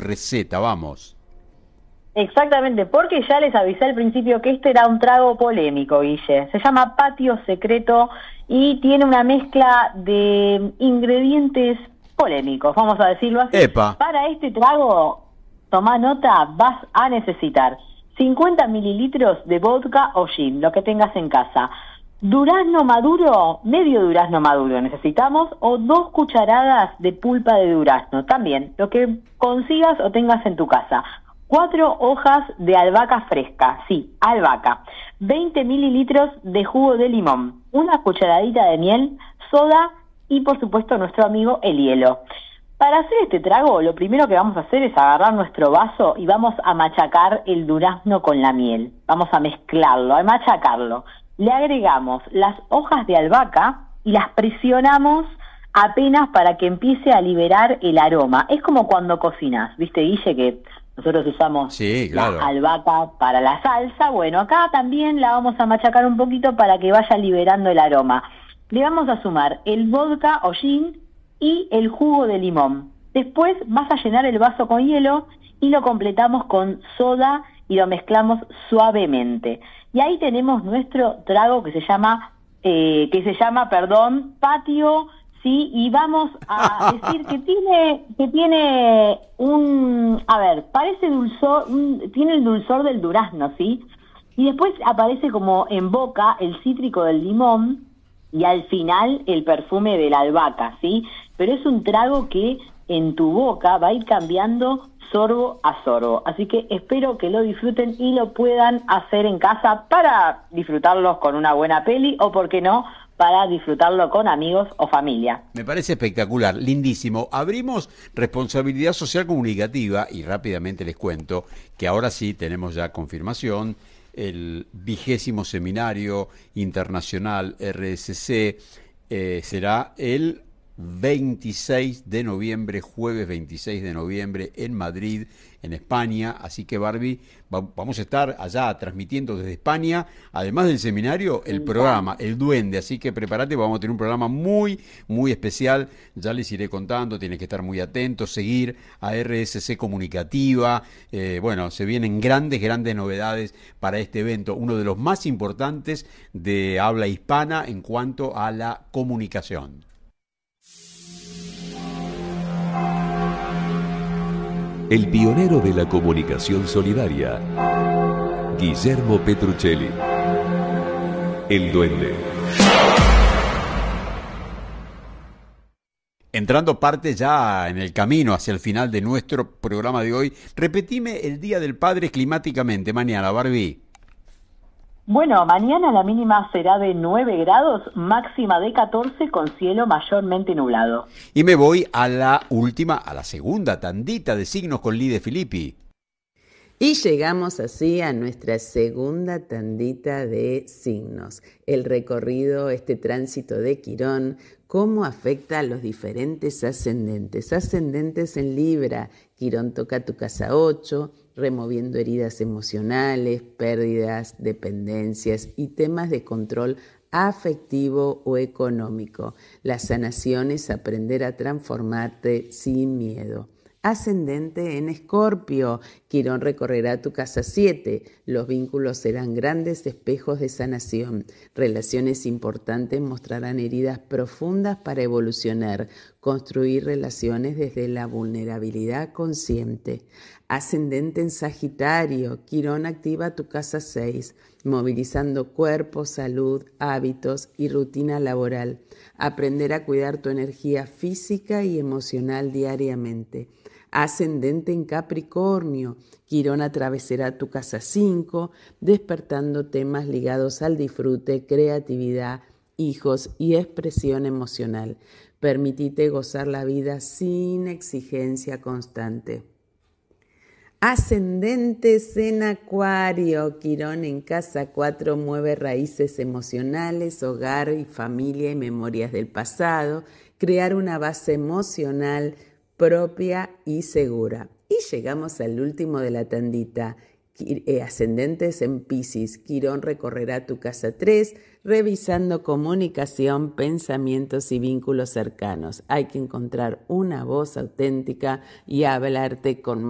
receta, vamos. Exactamente, porque ya les avisé al principio que este era un trago polémico, Guille. Se llama Patio Secreto y tiene una mezcla de ingredientes polémicos, vamos a decirlo así. ¡Epa! Para este trago, tomá nota, vas a necesitar 50 mililitros de vodka o gin, lo que tengas en casa. Durazno maduro, medio durazno maduro necesitamos, o 2 cucharadas de pulpa de durazno, también, lo que consigas o tengas en tu casa. 4 hojas de albahaca fresca, sí, albahaca. 20 mililitros de jugo de limón, una cucharadita de miel, soda y por supuesto nuestro amigo el hielo. Para hacer este trago, lo primero que vamos a hacer es agarrar nuestro vaso y vamos a machacar el durazno con la miel. Vamos a mezclarlo, a machacarlo. Le agregamos las hojas de albahaca y las presionamos apenas para que empiece a liberar el aroma. Es como cuando cocinas, ¿viste, Guille? Que nosotros usamos la albahaca para la salsa. Bueno, acá también la vamos a machacar un poquito para que vaya liberando el aroma. Le vamos a sumar el vodka o gin y el jugo de limón. Después vas a llenar el vaso con hielo y lo completamos con soda y lo mezclamos suavemente. Y ahí tenemos nuestro trago que se llama Patio, sí, y vamos a decir que tiene un, a ver, parece dulzor, tiene el dulzor del durazno, ¿sí? Y después aparece como en boca el cítrico del limón y al final el perfume de la albahaca, ¿sí? Pero es un trago que en tu boca va a ir cambiando sorbo a sorbo. Así que espero que lo disfruten y lo puedan hacer en casa para disfrutarlos con una buena peli o, por qué no, para disfrutarlo con amigos o familia. Me parece espectacular, lindísimo. Abrimos responsabilidad social comunicativa y rápidamente les cuento que ahora sí tenemos ya confirmación. El 20º Seminario Internacional RSC será el 26 de noviembre, jueves 26 de noviembre en Madrid, en España. Así que, Barbie, vamos a estar allá transmitiendo desde España, además del seminario, el programa, El Duende. Así que prepárate, vamos a tener un programa muy, muy especial. Ya les iré contando, tienes que estar muy atentos, seguir a RSC Comunicativa. Bueno, se vienen grandes novedades para este evento, uno de los más importantes de habla hispana en cuanto a la comunicación. El pionero de la comunicación solidaria, Guillermo Petruccelli. El Duende. Entrando parte ya en el camino hacia el final de nuestro programa de hoy, repetime el Día del Padre climáticamente mañana, Barbie. Bueno, mañana la mínima será de 9 grados, máxima de 14 con cielo mayormente nublado. Y me voy a la segunda tandita de signos con Lide Filippi. Y llegamos así a nuestra segunda tandita de signos. El recorrido, este tránsito de Quirón, cómo afecta a los diferentes ascendentes. Ascendentes en Libra, Quirón toca tu casa 8, removiendo heridas emocionales, pérdidas, dependencias y temas de control afectivo o económico. La sanación es aprender a transformarte sin miedo. Ascendente en Escorpio, Quirón recorrerá tu casa 7, los vínculos serán grandes espejos de sanación, relaciones importantes mostrarán heridas profundas para evolucionar, construir relaciones desde la vulnerabilidad consciente. Ascendente en Sagitario, Quirón activa tu casa 6, movilizando cuerpo, salud, hábitos y rutina laboral. Aprender a cuidar tu energía física y emocional diariamente. Ascendente en Capricornio, Quirón atravesará tu casa 5, despertando temas ligados al disfrute, creatividad, hijos y expresión emocional. Permitite gozar la vida sin exigencia constante. Ascendentes en Acuario, Quirón en casa 4 mueve raíces emocionales, hogar y familia y memorias del pasado, crear una base emocional propia y segura. Y llegamos al último de la tandita. Ascendentes en Piscis, Quirón recorrerá tu casa 3, revisando comunicación, pensamientos y vínculos cercanos. Hay que encontrar una voz auténtica y hablarte con